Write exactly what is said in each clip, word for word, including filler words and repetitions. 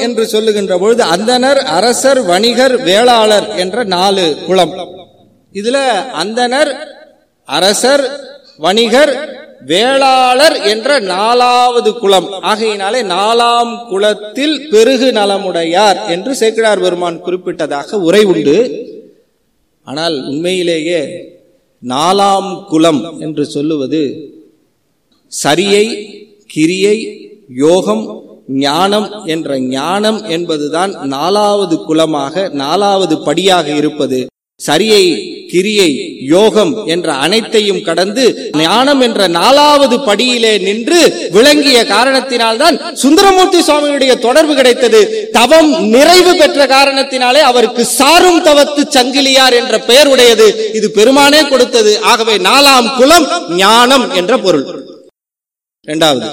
என்று சொல்லுகின்ற பொழுது அந்தணர், அரசர், வணிகர், வேளாளர் என்ற நாலு குலம். இதுல அந்தணர், அரசர், வணிகர், வேளாளர் என்ற நாலாவது குலம். ஆகையினாலே நாலாம் குலத்தில் பெருகு நலமுடையார் என்று சேக்கிழார் பெருமான் குறிப்பிட்டதாக உரை உண்டு. ஆனால் உண்மையிலேயே நாலாம் குலம் என்று சொல்லுவது சரியை, கிரியை, யோகம், ஞானம் என்ற ஞானம் என்பதுதான் நாலாவது குலமாக, நாலாவது படியாக இருப்பது. சரியை, கிரியை, யோகம் என்ற அனைத்தையும் கடந்து ஞானம் என்ற நாலாவது படியிலே நின்று விளங்கிய காரணத்தினால்தான் சுந்தரமூர்த்தி சுவாமியுடைய தொடர்பு கிடைத்தது. தவம் நிறைவு பெற்ற காரணத்தினாலே அவருக்கு சாரும் தவத்து சங்கிலியார் என்ற பெயர் உடையது. இது பெருமானே கொடுத்தது. ஆகவே நாலாம் குலம் ஞானம் என்ற பொருள். இரண்டாவது,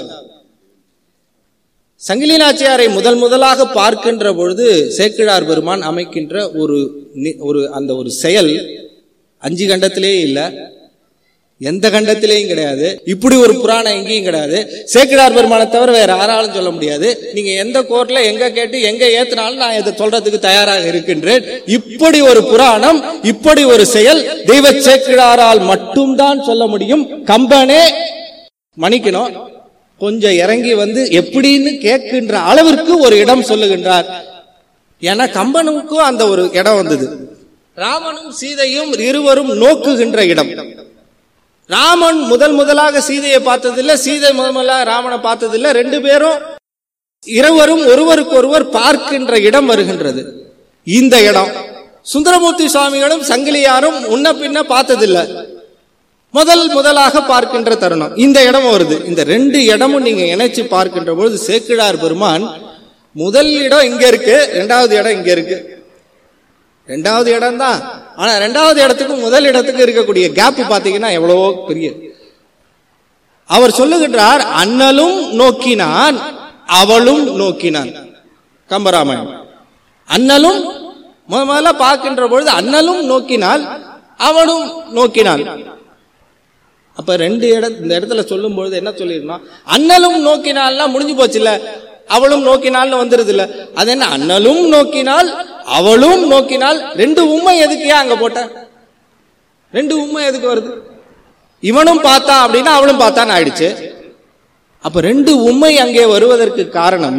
சங்கிலி நாச்சியாரை முதல் முதலாக பார்க்கின்ற பொழுது சேக்கிழார் பெருமான் அமைக்கின்ற ஒரு ஒரு அந்த ஒரு செயல் அஞ்சு கண்டத்திலே இல்ல, எந்த கண்டத்திலேயும் கிடையாது. இப்படி ஒரு புராணம் எங்கேயும் கிடையாது. சேக்கிழார் பெருமானை தவிர வேற யாராலும் சொல்ல முடியாது. நீங்க எந்த கோர்ட்ல எங்க கேட்டு எங்க ஏத்தினாலும் நான் இதை சொல்றதுக்கு தயாராக இருக்கின்றேன். இப்படி ஒரு புராணம், இப்படி ஒரு செயல் தெய்வ சேக்கிழாரால் மட்டும்தான் சொல்ல முடியும். கம்பனே மன்னிக்கணும், கொஞ்சம் இறங்கி வந்து எப்படின்னு கேட்கின்ற அளவிற்கு ஒரு இடம் சொல்லுகின்றார். ஏன்னா கம்பனுக்கும் அந்த ஒரு இடம் வந்தது. ராமனும் சீதையும் இருவரும் நோக்குகின்ற இடம். ராமன் முதல் முதலாக சீதையை பார்த்ததில்லை, சீதை முதல் முதலாக ராமனை பார்த்ததில்லை. ரெண்டு பேரும் இருவரும் ஒருவருக்கு ஒருவர் பார்க்கின்ற இடம் வருகின்றது. இந்த இடம் சுந்தரமூர்த்தி சுவாமிகளும் சங்கிலியாரும் முன்ன பின்ன பார்த்ததில்லை, முதல் முதலாக பார்க்கின்ற தருணம் இந்த இடம் வருது. இந்த ரெண்டு இடமும் நீங்க இணைச்சு பார்க்கின்ற பொழுது சேக்கிழார் பெருமான் முதல் இடம் இங்க இருக்கு, இரண்டாவது இடம் இங்க இருக்கு. ரெண்டாவது இடம் தான், ஆனா ரெண்டாவது இடத்துக்கும் முதல் இடத்துக்கு இருக்கக்கூடிய கேப் பாத்தீங்கன்னா எவ்வளவோ பெரிய. அவர் சொல்லுகின்றார், அண்ணலும் நோக்கினான் அவளும் நோக்கினான். கம்பராமாயணம். அண்ணலும் முதல்ல பார்க்கின்ற பொழுது அண்ணலும் நோக்கினாள் அவளும் நோக்கினாள். அப்ப ரெண்டு இடம் இந்த இடத்துல சொல்லும் பொழுது என்ன சொல்லிருந்தோம், அண்ணலும் நோக்கினால்னா முடிஞ்சு போச்சு இல்ல, அவளும் நோக்கினால்னு வந்துருது இல்ல. அது என்ன, அண்ணலும் நோக்கினால் அவளும் நோக்கினால், ரெண்டு உண்மை எதுக்கு அங்க போட்ட, ரெண்டு உண்மை எதுக்கு வருது? இவனும் பார்த்தா அப்படின்னா அவளும் பார்த்தான்னு ஆயிடுச்சு. அப்ப ரெண்டு உண்மை அங்கே வருவதற்கு காரணம்,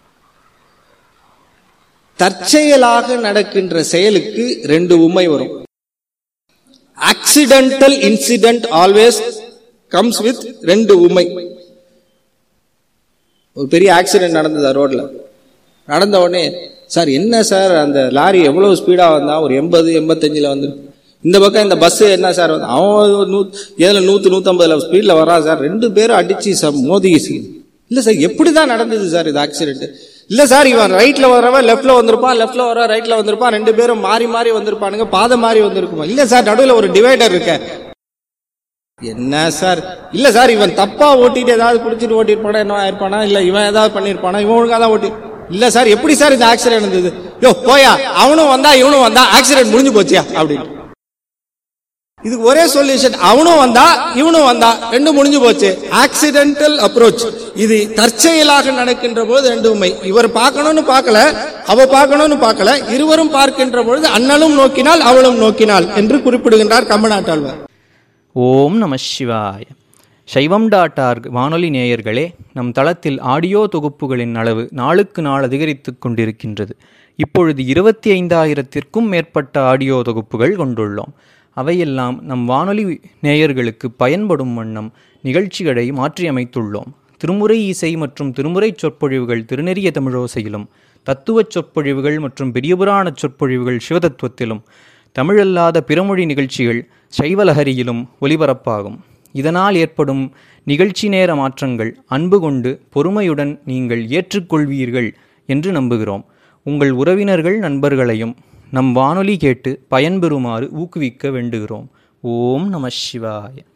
தற்செயலாக நடக்கின்ற செயலுக்கு ரெண்டு உண்மை வரும். Accidental incident always comes with ரெண்டு உண்மை. ஒரு பெரிய ஆக்சிடென்ட் நடந்தது ரோட்ல. நடந்த உடனே, சார் என்ன சார் அந்த லாரி எவ்வளவு ஸ்பீடா வந்தா, ஒரு எண்பது எண்பத்தஞ்சுல வந்து, இந்த பக்கம் இந்த பஸ் என்ன சார் வந்து, அவன் ஏதுல நூத்து நூத்தி ஐம்பதுல ஸ்பீட்ல வரா சார், ரெண்டு பேரும் அடிச்சு மோதி. இல்ல சார் எப்படிதான் நடந்தது சார் இது ஆக்சிடென்ட்? இல்ல சார் இவன் ரைட்ல வரவன் லெப்ட்ல வந்திருப்பான், லெப்ட்ல வர ரைட்ல வந்திருப்பான், ரெண்டு பேரும் மாறி மாறி வந்திருப்பானுங்க, பாதை மாறி வந்திருக்குமா? இல்ல சார் நடுவில் ஒரு டிவைடர் இருக்க. என்ன சார்? இல்ல சார் இவன் தப்பா ஓட்டிட்டு ஏதாவது குடிச்சிட்டு ஓட்டிருப்பானா, என்ன ஆயிருப்பானா, இல்ல இவன் ஏதாவது பண்ணிருப்பானா, இவன் ஒழுங்கா தான் ஓட்டி. இல்ல சார் எப்படி சார் இந்த ஆக்சிடென்ட் இருந்தது? யோ போயா, அவனும் வந்தா இவனும் வந்தா ஆக்சிடென்ட் முடிஞ்சு போச்சியா அப்படின்னு. இதுக்கு ஒரே சொல்யூஷன், அவனும் வந்தா இவனும் வந்தா ரெண்டு முடிஞ்சு போச்சு. Accidental approach. இது தற்செயலாக நடக்கின்ற போது ரெண்டு உண்மை. இவர் பார்க்கணும்னு பார்க்கல, அவ பார்க்கணும்னு பார்க்கல, இருவரும் பார்க்கின்ற பொழுது அண்ணலும் நோக்கினால் அவளும் நோக்கினாள் என்று குறிப்பிடுகின்றார் கம்பநாட்டாழ்வார். ஓம் நம சிவாய. சைவம் டாட் ஆர்க் வானொலி நேயர்களே, நம் தளத்தில் ஆடியோ தொகுப்புகளின் அளவு நாளுக்கு நாள் அதிகரித்து கொண்டிருக்கின்றது. இப்பொழுது இருபத்தி ஐந்தாயிரத்திற்கும் மேற்பட்ட ஆடியோ தொகுப்புகள் கொண்டுள்ளோம். அவையெல்லாம் நம் வானொலி நேயர்களுக்கு பயன்படும் வண்ணம் நிகழ்ச்சிகளை மாற்றியமைத்துள்ளோம். திருமுறை இசை மற்றும் திருமுறை சொற்பொழிவுகள் திருநெறிய தமிழோசையிலும், தத்துவச் சொற்பொழிவுகள் மற்றும் பெரியபுராண சொற்பொழிவுகள் சிவதத்துவத்திலும், தமிழல்லாத பிறமொழி நிகழ்ச்சிகள் சைவலஹரியிலும் ஒலிபரப்பாகும். இதனால் ஏற்படும் நிகழ்ச்சி நேர மாற்றங்கள் அன்பு கொண்டு பொறுமையுடன் நீங்கள் ஏற்றுக்கொள்வீர்கள் என்று நம்புகிறோம். உங்கள் உறவினர்கள் நண்பர்களையும் நம் வானொலி கேட்டு பயன்பெறுமாறு ஊக்குவிக்க வேண்டுகிறோம். ஓம் நம சிவாய.